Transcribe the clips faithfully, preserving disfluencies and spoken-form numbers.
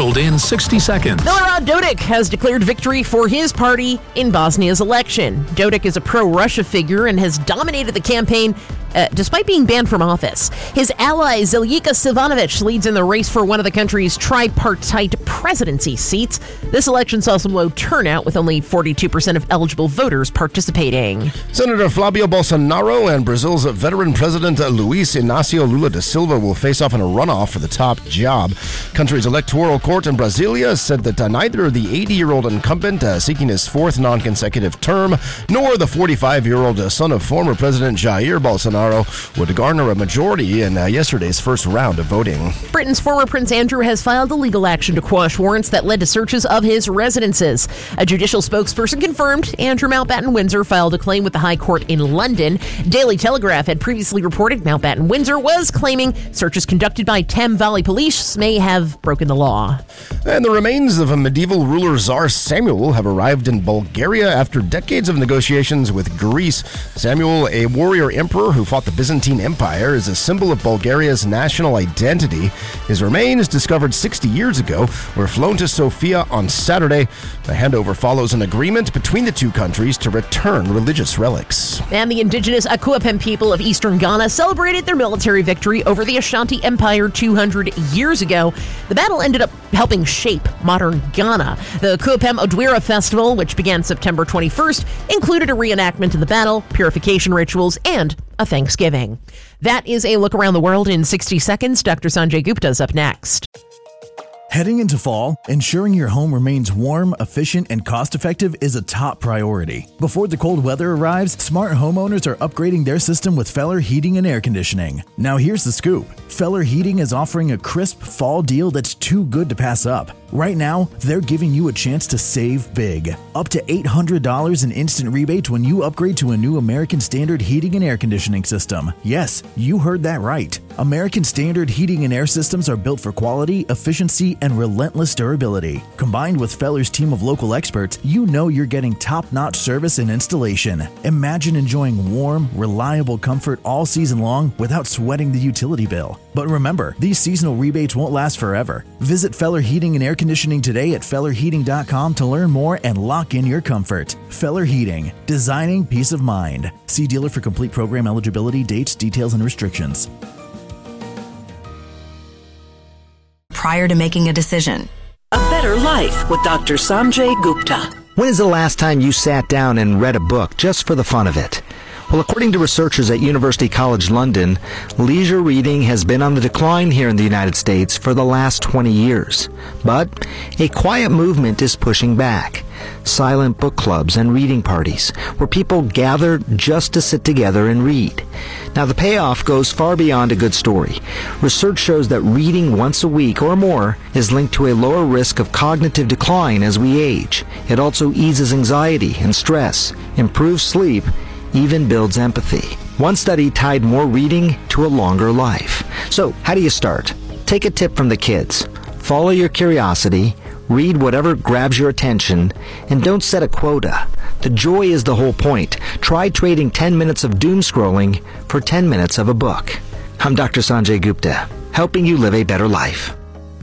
world in sixty seconds. Milorad Dodik has declared victory for his party in Bosnia's election. Dodik is a pro-Russia figure and has dominated the campaign uh, despite being banned from office. His ally, Zeljka Silvanovic, leads in the race for one of the country's tripartite presidency seats. This election saw some low turnout, with only forty-two percent of eligible voters participating. Senator Flavio Bolsonaro and Brazil's veteran president Luiz Inácio Lula da Silva will face off in a runoff for the top job. Country's electoral court in Brasilia said that uh, neither the eighty-year-old incumbent uh, seeking his fourth non-consecutive term nor the forty-five-year-old uh, son of former President Jair Bolsonaro would garner a majority in uh, yesterday's first round of voting. Britain's former Prince Andrew has filed a legal action to quash warrants that led to searches of his residences. A judicial spokesperson confirmed Andrew Mountbatten Windsor filed a claim with the High Court in London. Daily Telegraph had previously reported Mountbatten Windsor was claiming searches conducted by Thames Valley Police may have broken the law. And the remains of a medieval ruler Tsar Samuel have arrived in Bulgaria after decades of negotiations with Greece. Samuel, a warrior emperor who fought the Byzantine Empire, is a symbol of Bulgaria's national identity. His remains, discovered sixty years ago, were flown to Sofia on Saturday. The handover follows an agreement between the two countries to return religious relics. And the indigenous Akuapem people of eastern Ghana celebrated their military victory over the Ashanti Empire two hundred years ago. The battle ended up helping shape modern Ghana. The Akuapem Odwira Festival, which began September twenty-first, included a reenactment of the battle, purification rituals, and a Thanksgiving. That is a look around the world in sixty seconds. Doctor Sanjay Gupta is up next. Heading into fall, ensuring your home remains warm, efficient, and cost-effective is a top priority. Before the cold weather arrives, smart homeowners are upgrading their system with Feller Heating and Air Conditioning. Now here's the scoop. Feller Heating is offering a crisp fall deal that's too good to pass up. Right now, they're giving you a chance to save big. Up to eight hundred dollars in instant rebates when you upgrade to a new American Standard Heating and Air Conditioning system. Yes, you heard that right. American Standard Heating and Air Systems are built for quality, efficiency, and relentless durability. Combined with Feller's team of local experts, you know you're getting top-notch service and installation. Imagine enjoying warm, reliable comfort all season long without sweating the utility bill. But remember, these seasonal rebates won't last forever. Visit Feller Heating and Air Conditioning today at feller heating dot com to learn more and lock in your comfort. Feller Heating, designing peace of mind. See dealer for complete program eligibility, dates, details, and restrictions. Prior to making a decision. A Better Life with Doctor Sanjay Gupta. When is the last time you sat down and read a book just for the fun of it? Well, according to researchers at University College London, leisure reading has been on the decline here in the United States for the last twenty years. But a quiet movement is pushing back. Silent book clubs and reading parties, where people gather just to sit together and read. Now, the payoff goes far beyond a good story. Research shows that reading once a week or more is linked to a lower risk of cognitive decline as we age. It also eases anxiety and stress, improves sleep, even builds empathy. One study tied more reading to a longer life. So, how do you start? Take a tip from the kids. Follow your curiosity, read whatever grabs your attention, and don't set a quota. The joy is the whole point. Try trading ten minutes of doom scrolling for ten minutes of a book. I'm Doctor Sanjay Gupta, helping you live a better life.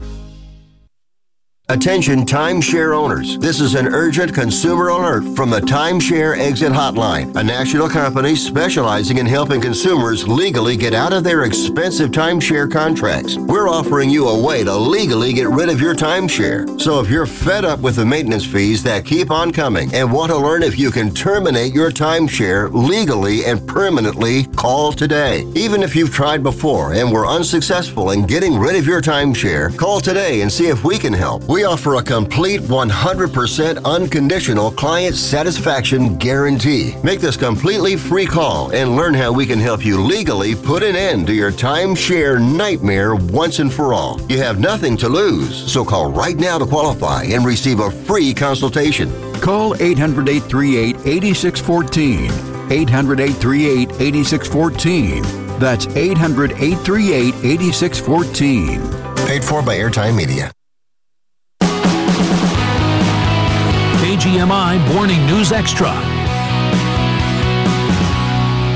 Attention timeshare owners. This is an urgent consumer alert from the Timeshare Exit Hotline, a national company specializing in helping consumers legally get out of their expensive timeshare contracts. We're offering you a way to legally get rid of your timeshare. So if you're fed up with the maintenance fees that keep on coming and want to learn if you can terminate your timeshare legally and permanently, call today. Even if you've tried before and were unsuccessful in getting rid of your timeshare, call today and see if we can help. We offer a complete one hundred percent unconditional client satisfaction guarantee. Make this completely free call and learn how we can help you legally put an end to your timeshare nightmare once and for all. You have nothing to lose, so call right now to qualify and receive a free consultation. Call eight hundred, eight three eight, eight six one four. eight hundred, eight three eight, eight six one four. That's eight hundred, eight three eight, eight six one four. Paid for by Airtime Media. K G M I Morning News Extra.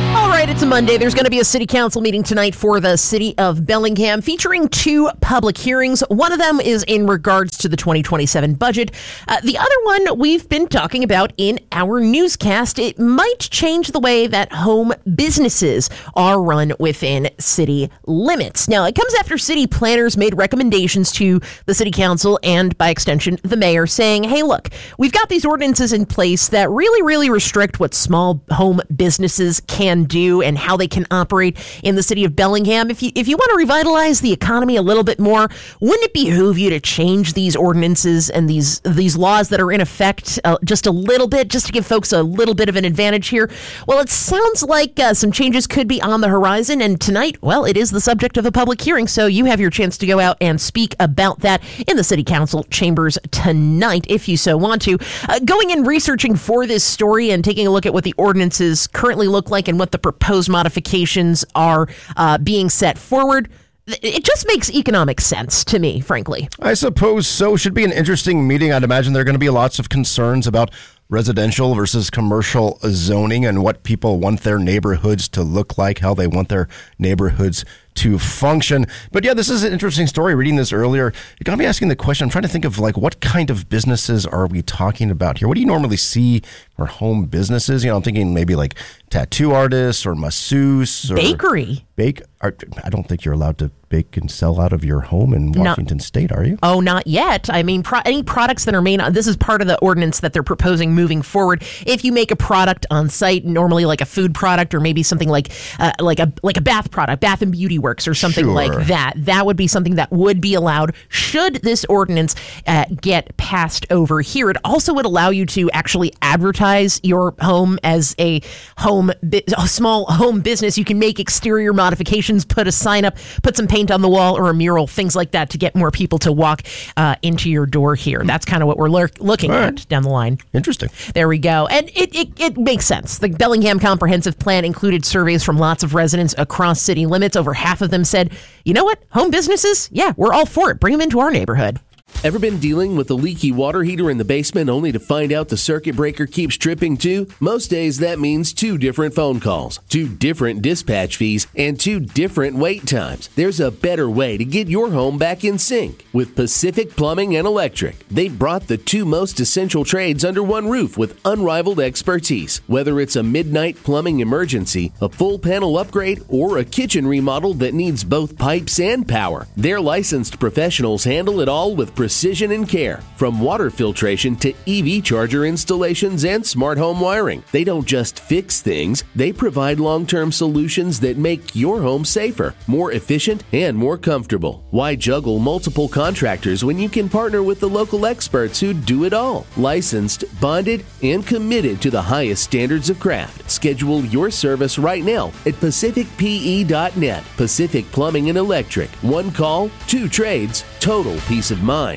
right, it's a Monday. There's going to be a city council meeting tonight for the city of Bellingham featuring two public hearings. One of them is in regards to the twenty twenty-seven budget. Uh, the other one we've been talking about in our newscast. It might change the way that home businesses are run within city limits. Now, it comes after city planners made recommendations to the city council and, by extension, the mayor, saying, hey, look, we've got these ordinances in place that really, really restrict what small home businesses can do and how they can operate in the city of Bellingham. If you if you want to revitalize the economy a little bit more, wouldn't it behoove you to change these ordinances and these these laws that are in effect uh, just a little bit, just to give folks a little bit of an advantage here? Well, it sounds like uh, some changes could be on the horizon, and tonight, well, it is the subject of a public hearing, so you have your chance to go out and speak about that in the city council chambers tonight, if you so want to. Uh, going and researching for this story and taking a look at what the ordinances currently look like and what the proposed modifications are uh, being set forward, it just makes economic sense to me, frankly. I suppose so. Should be an interesting meeting. I'd imagine there are going to be lots of concerns about residential versus commercial zoning and what people want their neighborhoods to look like, how they want their neighborhoods to function. But yeah, this is an interesting story. Reading this earlier, it got me asking the question. I'm trying to think of like, what kind of businesses are we talking about here? What do you normally see for home businesses? You know, I'm thinking maybe like tattoo artists or masseuse or bakery. Bake. I don't think you're allowed to bake and sell out of your home in Washington not, State, are you? Oh, not yet. I mean, pro- any products that are made on, this is part of the ordinance that they're proposing moving forward. If you make a product on site, normally like a food product or maybe something like uh, like a like a bath product, Bath and Beauty Works or something sure. like that, that would be something that would be allowed should this ordinance uh, get passed over here. It also would allow you to actually advertise your home as a home, bi- a small home business. You can make exterior modifications, put a sign up, put some paint on the wall or a mural, things like that to get more people to walk uh, into your door here. That's kind of what we're lur- looking right. at down the line. Interesting. There we go. And it, it, it makes sense. The Bellingham Comprehensive Plan included surveys from lots of residents across city limits. Over half of them said, you know what? Home businesses? Yeah, we're all for it. Bring them into our neighborhood. Ever been dealing with a leaky water heater in the basement only to find out the circuit breaker keeps tripping too? Most days that means two different phone calls, two different dispatch fees, and two different wait times. There's a better way to get your home back in sync with Pacific Plumbing and Electric. They've brought the two most essential trades under one roof with unrivaled expertise. Whether it's a midnight plumbing emergency, a full panel upgrade, or a kitchen remodel that needs both pipes and power, their licensed professionals handle it all with precision and care. From water filtration to E V charger installations and smart home wiring. They don't just fix things, they provide long-term solutions that make your home safer, more efficient, and more comfortable. Why juggle multiple contractors when you can partner with the local experts who do it all? Licensed, bonded, and committed to the highest standards of craft. Schedule your service right now at pacific p e dot net. Pacific Plumbing and Electric. One call, two trades, total peace of mind.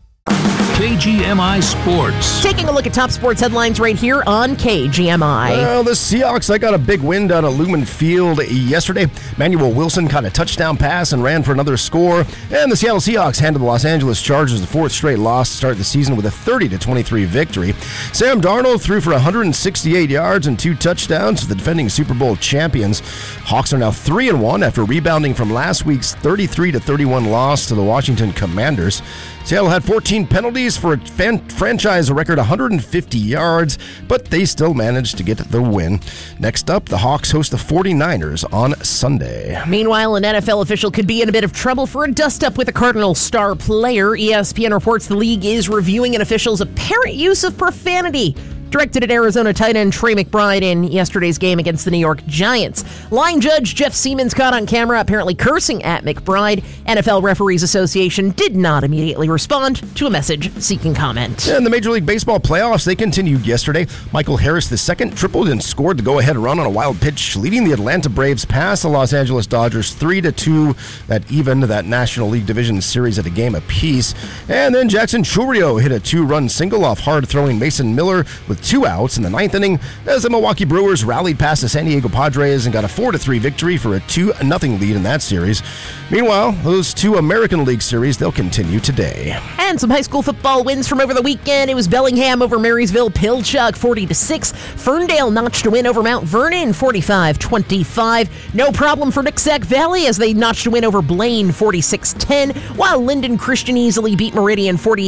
K G M I Sports. Taking a look at top sports headlines right here on K G M I. Well, the Seahawks, they got a big win down at Lumen Field yesterday. Manuel Wilson caught a touchdown pass and ran for another score. And the Seattle Seahawks handed the Los Angeles Chargers the fourth straight loss to start the season with a thirty to twenty-three victory. Sam Darnold threw for one hundred sixty-eight yards and two touchdowns to the defending Super Bowl champions. Hawks are now three and one after rebounding from last week's thirty-three to thirty-one loss to the Washington Commanders. Seattle had fourteen penalties for a fan- franchise record one hundred fifty yards, but they still managed to get the win. Next up, the Hawks host the forty-niners on Sunday. Meanwhile, an N F L official could be in a bit of trouble for a dust-up with a Cardinal star player. E S P N reports the league is reviewing an official's apparent use of profanity directed at Arizona tight end Trey McBride in yesterday's game against the New York Giants. Line judge Jeff Siemens caught on camera apparently cursing at McBride. N F L Referees Association did not immediately respond to a message seeking comment. And the Major League Baseball playoffs, they continued yesterday. Michael Harris the second tripled and scored the go-ahead run on a wild pitch, leading the Atlanta Braves past the Los Angeles Dodgers three to two. That evened that National League Division Series at a game apiece. And then Jackson Chourio hit a two-run single off hard-throwing Mason Miller with with two outs in the ninth inning as the Milwaukee Brewers rallied past the San Diego Padres and got a four to three victory for a two nothing lead in that series. Meanwhile, those two American League series, they'll continue today. And some high school football wins from over the weekend. It was Bellingham over Marysville Pilchuck, forty to six. Ferndale notched a win over Mount Vernon, forty-five twenty-five. No problem for Nooksack Valley as they notched a win over Blaine, forty-six ten, while Linden Christian easily beat Meridian, forty-eight